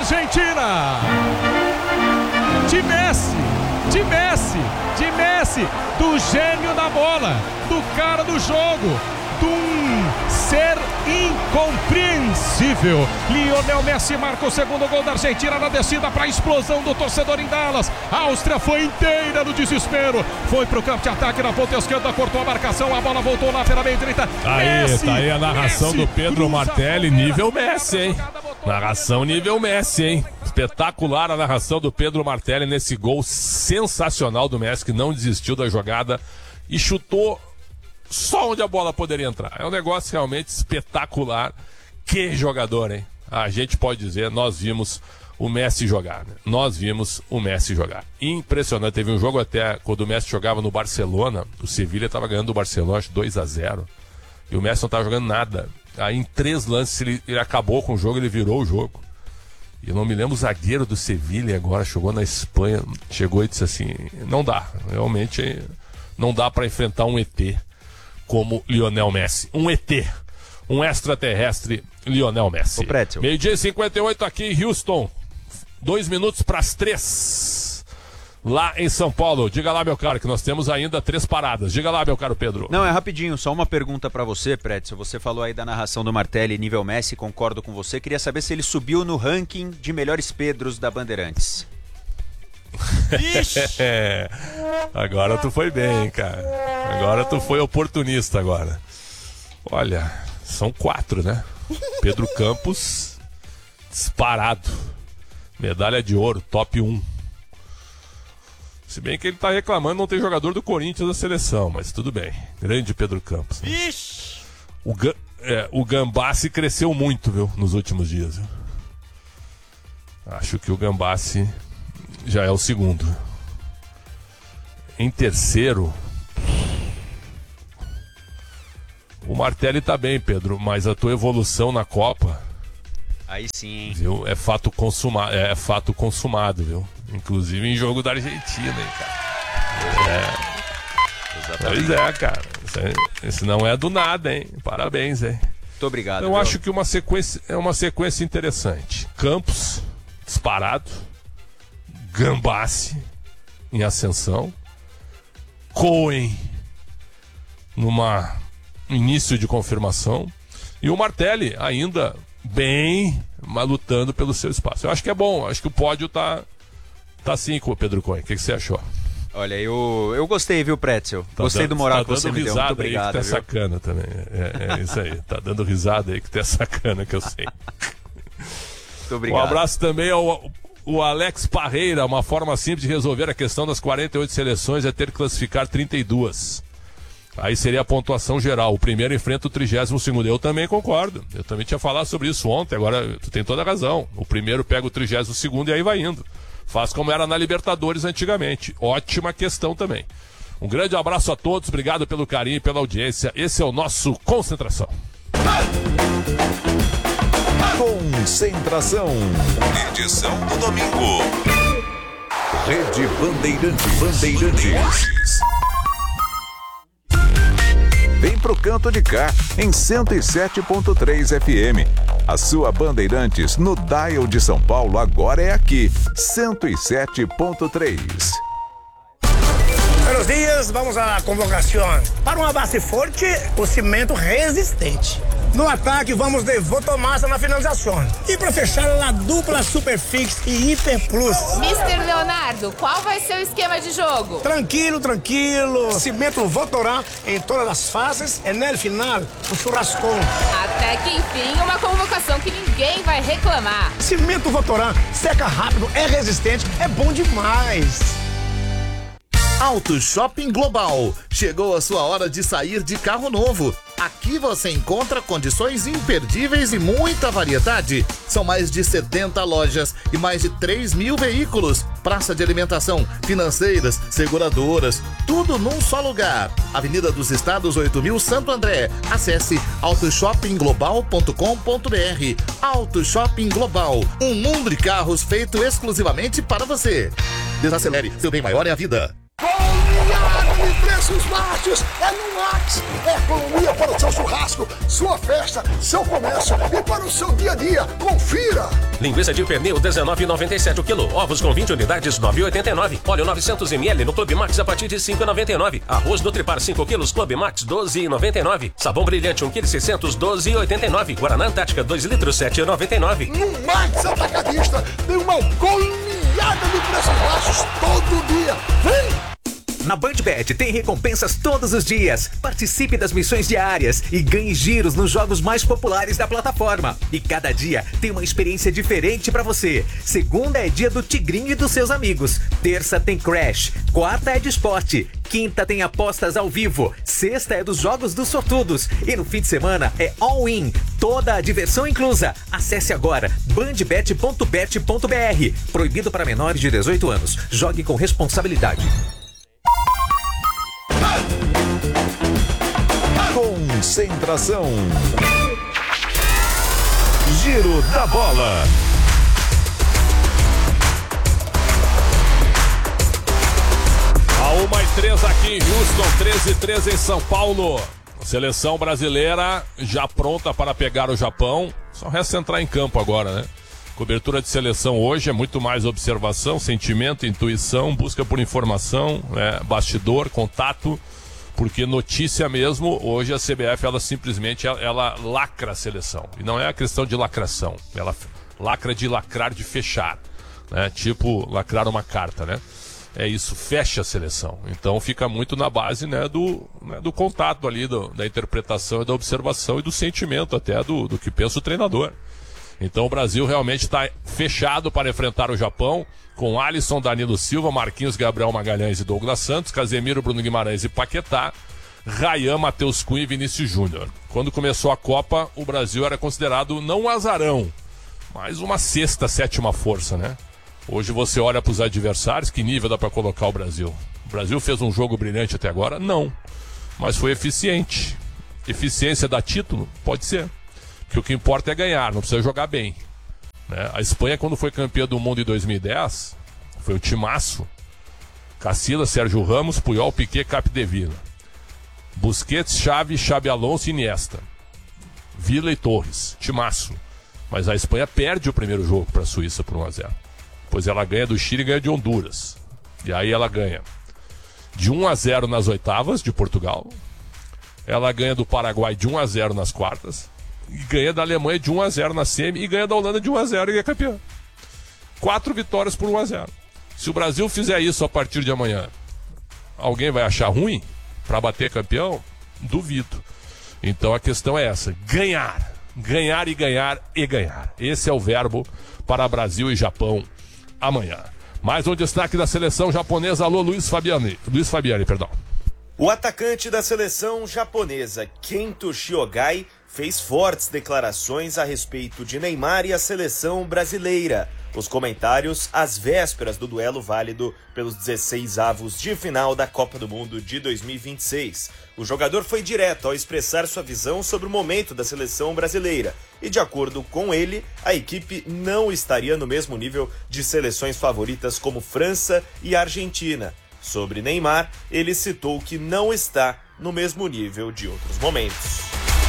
Argentina. De Messi, do gênio da bola, do cara do jogo, de um ser incompreensível. Lionel Messi marca o segundo gol da Argentina na descida para a explosão do torcedor em Dallas. A Áustria foi inteira no desespero, foi para o campo de ataque na ponta esquerda, cortou a marcação, a bola voltou lá pela meia direita. Tá aí a narração do Pedro Martelli, nível Messi, hein? Narração nível Messi, hein? Espetacular a narração do Pedro Martelli nesse gol sensacional do Messi, que não desistiu da jogada e chutou só onde a bola poderia entrar. É um negócio realmente espetacular. Que jogador, hein? A gente pode dizer, nós vimos o Messi jogar, né? Nós vimos o Messi jogar. Impressionante. Teve um jogo até quando o Messi jogava no Barcelona, o Sevilha estava ganhando o Barcelona, acho 2-0. E o Messi não estava jogando nada. Aí em 3 lances ele acabou com o jogo, ele virou o jogo. E eu não me lembro, o zagueiro do Sevilha agora, chegou na Espanha, chegou e disse assim, não dá, realmente não dá para enfrentar um ET como Lionel Messi. Um ET, um extraterrestre, Lionel Messi. Meio-dia e 58 aqui em Houston, 2 minutos para as 3. Lá em São Paulo. Diga lá, meu caro, que nós temos ainda 3 paradas. Diga lá, meu caro Pedro. Não, é rapidinho, só uma pergunta pra você, Pretzel. Você falou aí da narração do Martelli nível Messi, concordo com você. Queria saber se ele subiu no ranking de melhores Pedros da Bandeirantes. Agora tu foi bem, cara. Agora tu foi oportunista agora. Olha, são 4, né? Pedro Campos, disparado. Medalha de ouro, top 1. Se bem que ele tá reclamando não ter jogador do Corinthians da seleção, mas tudo bem. Grande Pedro Campos. Né? O Gambassi cresceu muito, viu, nos últimos dias. Viu? Acho que o Gambassi já é o segundo. Em terceiro, o Martelli tá bem, Pedro, mas a tua evolução na Copa... Aí sim, viu? É fato consumado, viu? Inclusive em jogo da Argentina, hein, cara? Exatamente. Pois é, cara. Esse não é do nada, hein? Parabéns, hein? Muito obrigado. Eu acho que é uma sequência interessante. Campos, disparado. Gambassi, em ascensão. Cohen, numa início de confirmação. E o Martelli ainda... bem, mas lutando pelo seu espaço. Eu acho que é bom, acho que o pódio tá assim com o Pedro Cohen. O que você achou? Olha, eu gostei, viu, Pretzel? Gostei do moral que você me deu. Muito obrigado, aí que tá sacana também. É isso aí, tá dando risada aí que tá sacana, que eu sei. Muito obrigado. Um abraço também ao Alex Parreira. Uma forma simples de resolver a questão das 48 seleções é ter que classificar 32. Aí seria a pontuação geral. O primeiro enfrenta o 32º. Eu também concordo. Eu também tinha falado sobre isso ontem. Agora tu tem toda a razão. O primeiro pega o 32º e aí vai indo. Faz como era na Libertadores antigamente. Ótima questão também. Um grande abraço a todos. Obrigado pelo carinho e pela audiência. Esse é o nosso Concentração. Concentração. Edição do domingo. Rede Bandeirantes. Vem pro canto de cá, em 107.3 FM. A sua Bandeirantes no dial de São Paulo agora é aqui, 107.3. Buenos dias, vamos à convocação. Para uma base forte, o cimento resistente. No ataque, vamos de Votomassa na finalização. E para fechar, a dupla Superfix e Hiper Plus. Mr. Leonardo, qual vai ser o esquema de jogo? Tranquilo. Cimento Votorá em todas as fases e no final, um churrascão. Até que enfim, uma convocação que ninguém vai reclamar. Cimento Votorá seca rápido, é resistente, é bom demais. Auto Shopping Global. Chegou a sua hora de sair de carro novo. Aqui você encontra condições imperdíveis e muita variedade. São mais de 70 lojas e mais de 3.000 veículos. Praça de alimentação, financeiras, seguradoras, tudo num só lugar. Avenida dos Estados 8.000 Santo André. Acesse autoshoppingglobal.com.br. Auto Shopping Global. Um mundo de carros feito exclusivamente para você. Desacelere, seu bem maior é a vida. preços baixos é no Max. É economia para o seu churrasco, sua festa, seu comércio e para o seu dia a dia. Confira! Linguiça de pernil, R$19,97 o quilo. Ovos com 20 unidades, R$9,89. Óleo 900 ml no Clube Max a partir de R$5,99. Arroz Nutripar 5 quilos, Clube Max, R$12,99. Sabão Brilhante 1,6 kg, R$12,89. Guaraná Antártica 2 litros, R$7,99. No Max Atacadista tem uma goleada de preços baixos todo dia. Vem! Na BandBet tem recompensas todos os dias. Participe das missões diárias e ganhe giros nos jogos mais populares da plataforma. E cada dia tem uma experiência diferente pra você. Segunda é dia do Tigrinho e dos seus amigos. Terça tem Crash. Quarta é de esporte. Quinta tem apostas ao vivo. Sexta é dos jogos dos sortudos. E no fim de semana é all-in. Toda a diversão inclusa. Acesse agora bandbet.bet.br. Proibido para menores de 18 anos. Jogue com responsabilidade. Concentração. Giro da bola. A 1h03 aqui em Houston, 13h13 em São Paulo. Seleção brasileira já pronta para pegar o Japão. Só resta entrar em campo agora, né? Cobertura de seleção hoje é muito mais observação, sentimento, intuição, busca por informação, né? Bastidor, contato, porque notícia mesmo, hoje a CBF ela simplesmente ela lacra a seleção. E não é a questão de lacração, ela lacra de lacrar, de fechar, né? Tipo lacrar uma carta, né? É isso, fecha a seleção. Então fica muito na base, né, do contato ali, da interpretação e da observação e do sentimento até do que pensa o treinador. Então o Brasil realmente está fechado para enfrentar o Japão, com Alisson, Danilo Silva, Marquinhos, Gabriel Magalhães e Douglas Santos, Casemiro, Bruno Guimarães e Paquetá, Rayan, Matheus Cunha e Vinícius Júnior. Quando começou a Copa, o Brasil era considerado não um azarão, mas uma sexta, sétima força, né? Hoje você olha para os adversários, que nível dá para colocar o Brasil? O Brasil fez um jogo brilhante até agora? Não. Mas foi eficiente. Eficiência dá título? Pode ser. Porque o que importa é ganhar, não precisa jogar bem, né? A Espanha, quando foi campeã do mundo em 2010, foi um timaço. Casillas, Sérgio Ramos, Puyol, Piquet, Capdevila. Busquets, Xavi Alonso e Iniesta. Vila e Torres. Timaço. Mas a Espanha perde o primeiro jogo para a Suíça por 1-0. Depois ela ganha do Chile e ganha de Honduras. E aí ela ganha de 1-0 nas oitavas de Portugal. Ela ganha do Paraguai de 1-0 nas quartas. E ganha da Alemanha de 1-0 na semi. E ganha da Holanda de 1-0 e é campeã. 4 vitórias por 1-0. Se o Brasil fizer isso a partir de amanhã, alguém vai achar ruim para bater campeão? Duvido. Então a questão é essa: ganhar. Ganhar e ganhar e ganhar. Esse é o verbo para Brasil e Japão amanhã. Mais um destaque da seleção japonesa. Alô, Luiz Fabiani, perdão. O atacante da seleção japonesa, Kento Shiogai, fez fortes declarações a respeito de Neymar e a seleção brasileira. Os comentários às vésperas do duelo válido pelos 16avos de final da Copa do Mundo de 2026. O jogador foi direto ao expressar sua visão sobre o momento da seleção brasileira e, de acordo com ele, a equipe não estaria no mesmo nível de seleções favoritas como França e Argentina. Sobre Neymar, ele citou que não está no mesmo nível de outros momentos.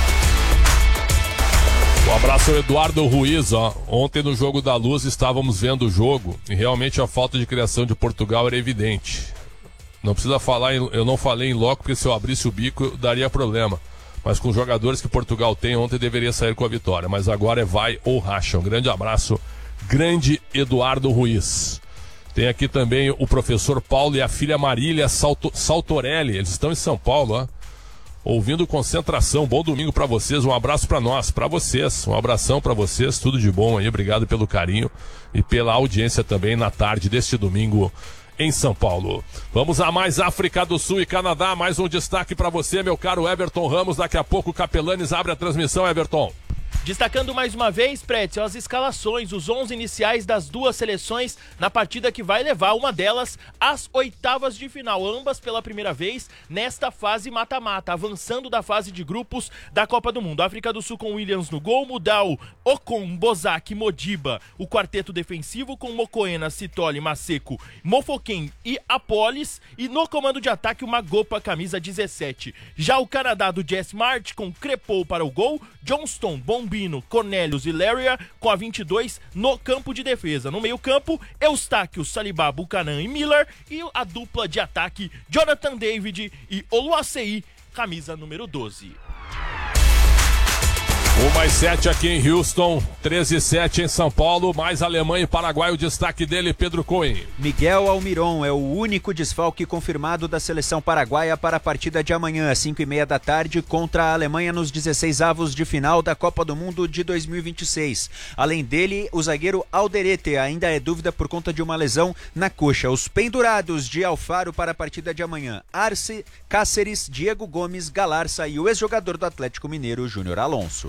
Um abraço ao Eduardo Ruiz, ó. Ontem no Jogo da Luz estávamos vendo o jogo e realmente a falta de criação de Portugal era evidente. Não precisa falar, eu não falei em loco porque se eu abrisse o bico daria problema. Mas com os jogadores que Portugal tem, ontem deveria sair com a vitória. Mas agora é vai ou racha. Um grande abraço, grande Eduardo Ruiz. Tem aqui também o professor Paulo e a filha Marília Saltorelli. Eles estão em São Paulo, ó. Ouvindo Concentração. Bom domingo pra vocês, um abraço pra nós, pra vocês, um abração pra vocês, tudo de bom aí, obrigado pelo carinho e pela audiência também na tarde deste domingo em São Paulo. Vamos a mais África do Sul e Canadá, mais um destaque pra você, meu caro Everton Ramos. Daqui a pouco o Capelanes abre a transmissão, Everton. Destacando mais uma vez, Pretzel, as escalações, os 11 iniciais das duas seleções na partida que vai levar uma delas às oitavas de final, ambas pela primeira vez nesta fase mata-mata, avançando da fase de grupos da Copa do Mundo. África do Sul com Williams no gol, Mudau, Ocon, Bozak, Modiba, o quarteto defensivo com Mokoena, Sitoli, Maseko, Mofoken e Apolis, e no comando de ataque o Magopa, camisa 17. Já o Canadá do Jess Mart com Crepou para o gol, Johnston, Bombino, Cornelius e Laria com a 22 no campo de defesa. No meio campo, Eustáquio, Salibá, Buchanan e Miller, e a dupla de ataque Jonathan David e Oluwaseyi, camisa número 12. 1+7 aqui em Houston, 13-7 em São Paulo, mais Alemanha e Paraguai, o destaque dele, Pedro Cohen. Miguel Almiron é o único desfalque confirmado da seleção paraguaia para a partida de amanhã, às 5:30 da tarde, contra a Alemanha nos 16avos de final da Copa do Mundo de 2026. Além dele, o zagueiro Alderete ainda é dúvida por conta de uma lesão na coxa. Os pendurados de Alfaro para a partida de amanhã: Arce, Cáceres, Diego Gomes, Galarça e o ex-jogador do Atlético Mineiro, Júnior Alonso.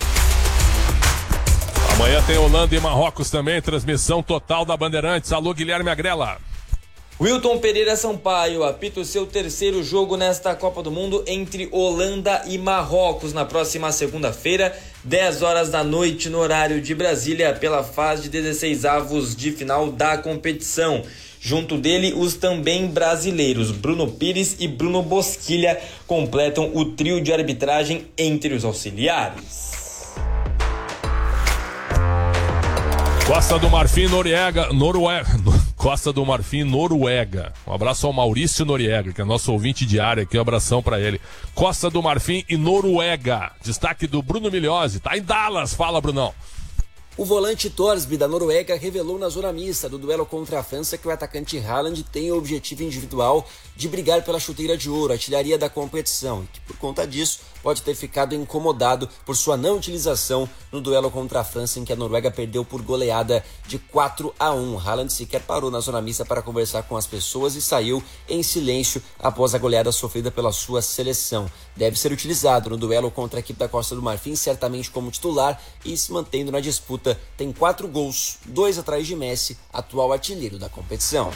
Amanhã tem Holanda e Marrocos também, transmissão total da Bandeirantes. Alô, Guilherme Agrela. Wilton Pereira Sampaio apita o seu terceiro jogo nesta Copa do Mundo entre Holanda e Marrocos na próxima segunda-feira, 10 horas da noite no horário de Brasília, pela fase de 16avos de final da competição. Junto dele, os também brasileiros Bruno Pires e Bruno Bosquilha completam o trio de arbitragem entre os auxiliares. Costa do Marfim, Costa do Marfim, Noruega. Um abraço ao Maurício Noriega, que é nosso ouvinte diário aqui, um abração pra ele. Costa do Marfim e Noruega. Destaque do Bruno Migliozzi, tá em Dallas, fala, Brunão. O volante Thorsby da Noruega revelou na zona mista do duelo contra a França que o atacante Haaland tem o objetivo individual de brigar pela chuteira de ouro, a artilharia da competição, e que por conta disso pode ter ficado incomodado por sua não utilização no duelo contra a França, em que a Noruega perdeu por goleada de 4-1. Haaland sequer parou na zona mista para conversar com as pessoas e saiu em silêncio após a goleada sofrida pela sua seleção. Deve ser utilizado no duelo contra a equipe da Costa do Marfim, certamente como titular, e se mantendo na disputa. Tem 4 gols, 2 atrás de Messi, atual artilheiro da competição.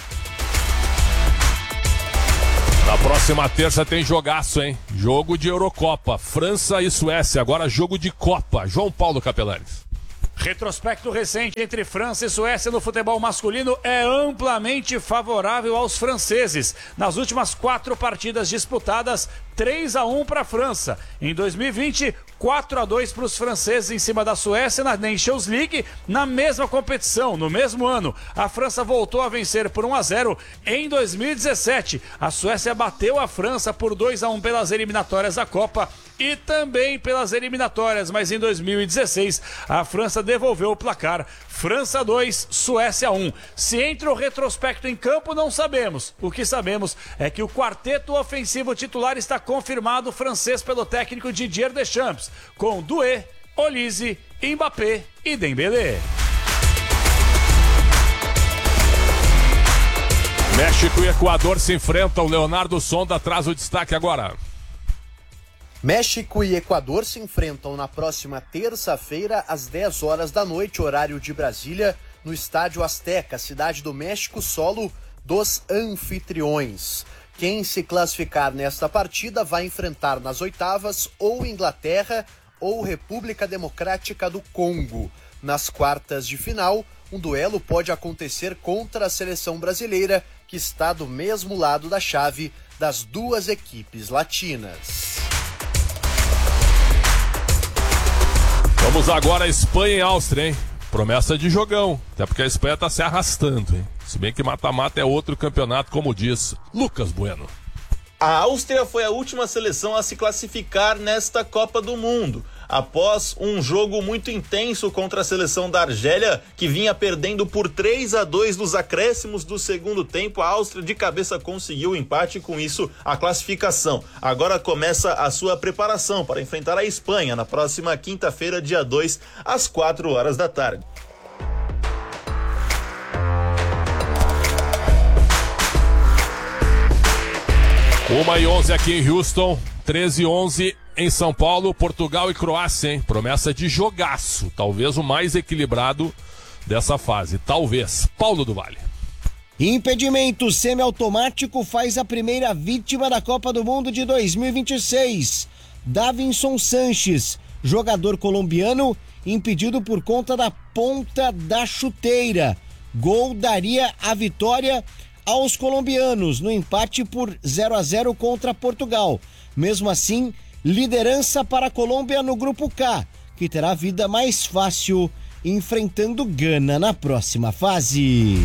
Na próxima terça tem jogaço, hein? Jogo de Eurocopa, França e Suécia, agora jogo de Copa. João Paulo Capelanes. Retrospecto recente entre França e Suécia no futebol masculino é amplamente favorável aos franceses. Nas últimas 4 partidas disputadas, 3-1 para a França. Em 2020, 4-2 para os franceses em cima da Suécia na Nations League. Na mesma competição, no mesmo ano, a França voltou a vencer por 1-0 em 2017. A Suécia bateu a França por 2-1 pelas eliminatórias da Copa e também pelas eliminatórias, mas em 2016 a França devolveu o placar. França 2, Suécia 1. Se entra o retrospecto em campo, não sabemos. O que sabemos é que o quarteto ofensivo titular está confirmado francês pelo técnico Didier Deschamps, com Doué, Olise, Mbappé e Dembélé. México e Equador se enfrentam. Leonardo Sonda traz o destaque agora. México e Equador se enfrentam na próxima terça-feira, às 10 horas da noite, horário de Brasília, no Estádio Azteca, cidade do México, solo dos anfitriões. Quem se classificar nesta partida vai enfrentar nas oitavas ou Inglaterra ou República Democrática do Congo. Nas quartas de final, um duelo pode acontecer contra a seleção brasileira, que está do mesmo lado da chave das duas equipes latinas. Vamos agora a Espanha e Áustria, hein? Promessa de jogão, até porque a Espanha tá se arrastando, hein? Se bem que mata-mata é outro campeonato, como diz Lucas Bueno. A Áustria foi a última seleção a se classificar nesta Copa do Mundo. Após um jogo muito intenso contra a seleção da Argélia, que vinha perdendo por 3-2 nos acréscimos do segundo tempo, a Áustria de cabeça conseguiu o empate e com isso a classificação. Agora começa a sua preparação para enfrentar a Espanha na próxima quinta-feira, dia 2, às 4 horas da tarde. Uma e 11 aqui em Houston, 13-11 em São Paulo, Portugal e Croácia, hein? Promessa de jogaço, talvez o mais equilibrado dessa fase, talvez. Paulo do Vale. Impedimento semiautomático faz a primeira vítima da Copa do Mundo de 2026. Davinson Sanches, jogador colombiano, impedido por conta da ponta da chuteira. Gol daria a vitória aos colombianos no empate por 0-0 contra Portugal. Mesmo assim, liderança para a Colômbia no grupo K, que terá vida mais fácil enfrentando Gana na próxima fase.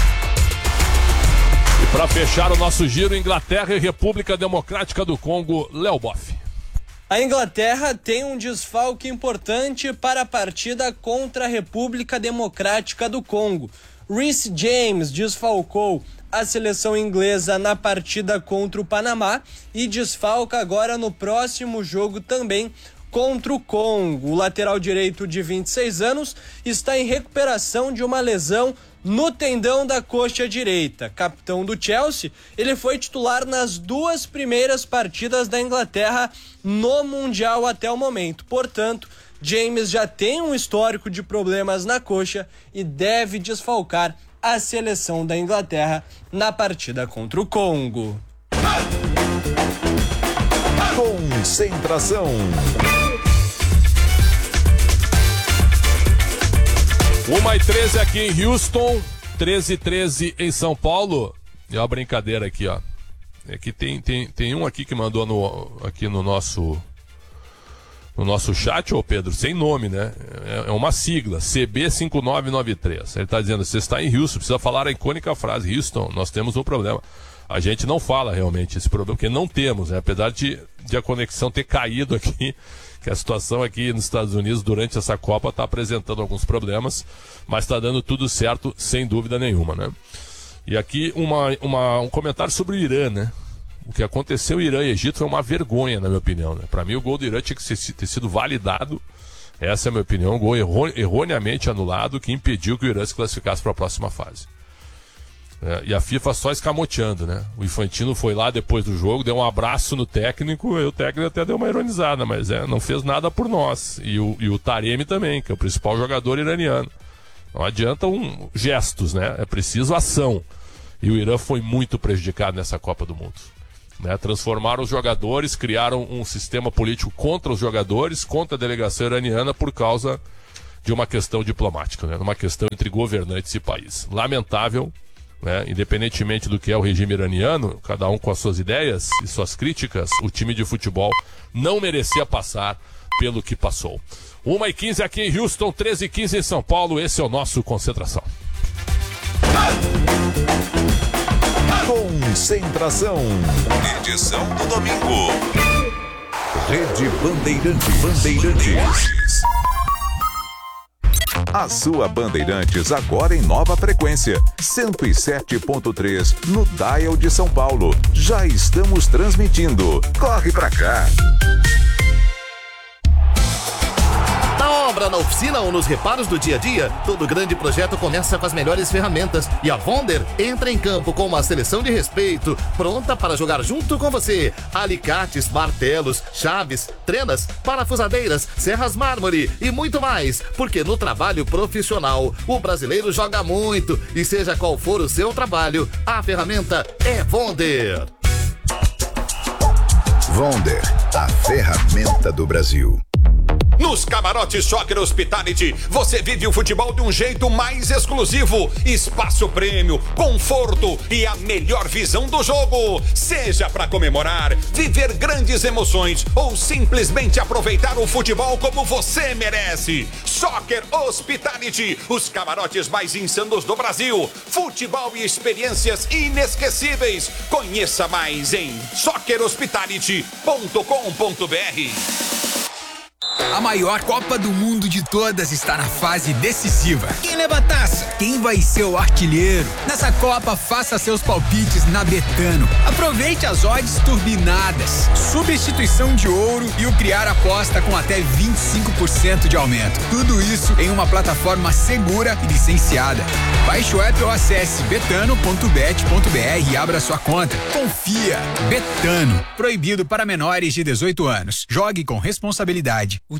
E para fechar o nosso giro, Inglaterra e República Democrática do Congo, Léo Boff. A Inglaterra tem um desfalque importante para a partida contra a República Democrática do Congo. Reece James desfalcou a seleção inglesa na partida contra o Panamá e desfalca agora no próximo jogo também contra o Congo. O lateral direito de 26 anos está em recuperação de uma lesão no tendão da coxa direita. Capitão do Chelsea, ele foi titular nas 2 primeiras partidas da Inglaterra no Mundial até o momento. Portanto, James já tem um histórico de problemas na coxa e deve desfalcar a seleção da Inglaterra na partida contra o Congo. Concentração. Uma e 13 aqui em Houston, 13h13 em São Paulo. E ó, a brincadeira aqui, ó. É que tem um aqui que mandou aqui no nosso chat, ô Pedro, sem nome, né? É uma sigla, CB5993. Ele tá dizendo, você está em Houston, precisa falar a icônica frase, Houston, nós temos um problema. A gente não fala realmente esse problema, porque não temos, né? Apesar de a conexão ter caído aqui, que a situação aqui nos Estados Unidos durante essa Copa está apresentando alguns problemas, mas está dando tudo certo, sem dúvida nenhuma, né? E aqui um comentário sobre o Irã, né? O que aconteceu em Irã e Egito foi uma vergonha, na minha opinião, né? Para mim, o gol do Irã tinha que ter sido validado. Essa é a minha opinião. Um gol erroneamente anulado que impediu que o Irã se classificasse para a próxima fase. E a FIFA só escamoteando, né? O Infantino foi lá depois do jogo, deu um abraço no técnico, e o técnico até deu uma ironizada, mas não fez nada por nós. E o Taremi também, que é o principal jogador iraniano. Não adiantam gestos, né? É preciso ação. E o Irã foi muito prejudicado nessa Copa do Mundo. Né? Transformaram os jogadores, criaram um sistema político contra os jogadores, contra a delegação iraniana por causa de uma questão diplomática, né? Uma questão entre governantes e país. Lamentável, né? Independentemente do que é o regime iraniano, cada um com as suas ideias e suas críticas, o time de futebol não merecia passar pelo que passou. 1h15 aqui em Houston, 13h15 em São Paulo, esse é o nosso Concentração. Concentração. Edição do domingo. Rede Bandeirantes. A sua Bandeirantes agora em nova frequência. 107.3 no Dial de São Paulo. Já estamos transmitindo. Corre pra cá. Na obra, na oficina ou nos reparos do dia a dia, todo grande projeto começa com as melhores ferramentas. E a Wonder entra em campo com uma seleção de respeito, pronta para jogar junto com você. Alicates, martelos, chaves, trenas, parafusadeiras, serras mármore e muito mais. Porque no trabalho profissional, o brasileiro joga muito. E seja qual for o seu trabalho, a ferramenta é Wonder. Wonder, a ferramenta do Brasil. Nos camarotes Soccer Hospitality, você vive o futebol de um jeito mais exclusivo. Espaço prêmio, conforto e a melhor visão do jogo. Seja para comemorar, viver grandes emoções ou simplesmente aproveitar o futebol como você merece. Soccer Hospitality, os camarotes mais insanos do Brasil. Futebol e experiências inesquecíveis. Conheça mais em soccerhospitality.com.br. A maior Copa do Mundo de todas está na fase decisiva. Quem leva a taça? Quem vai ser o artilheiro? Nessa Copa, faça seus palpites na Betano. Aproveite as odds turbinadas, substituição de ouro e o criar aposta com até 25% de aumento. Tudo isso em uma plataforma segura e licenciada. Baixe o app ou acesse betano.bet.br e abra sua conta. Confia. Betano. Proibido para menores de 18 anos. Jogue com responsabilidade.